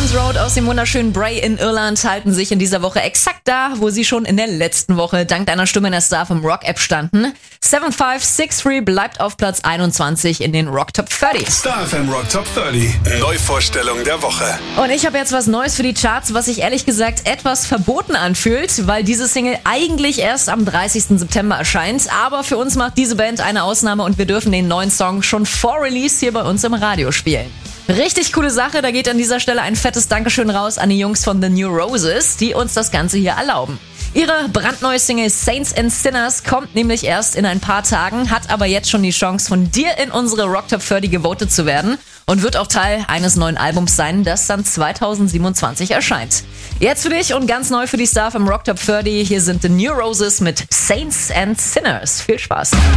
Orleans Road aus dem wunderschönen Bray in Irland halten sich in dieser Woche exakt da, wo sie schon in der letzten Woche dank deiner Stimme in der Star vom Rock App standen. 7563 bleibt auf Platz 21 in den Rock Top 30. Star FM Rock Top 30. Neuvorstellung der Woche. Und ich habe jetzt was Neues für die Charts, was sich ehrlich gesagt etwas verboten anfühlt, weil diese Single eigentlich erst am 30. September erscheint. Aber für uns macht diese Band eine Ausnahme und wir dürfen den neuen Song schon vor Release hier bei uns im Radio spielen. Richtig coole Sache, da geht an dieser Stelle ein fettes Dankeschön raus an die Jungs von The New Roses, die uns das Ganze hier erlauben. Ihre brandneue Single Saints and Sinners kommt nämlich erst in ein paar Tagen, hat aber jetzt schon die Chance, von dir in unsere Rock Top 30 gewotet zu werden und wird auch Teil eines neuen Albums sein, das dann 2027 erscheint. Jetzt für dich und ganz neu für die Star vom Rock Top 30, hier sind The New Roses mit Saints and Sinners. Viel Spaß!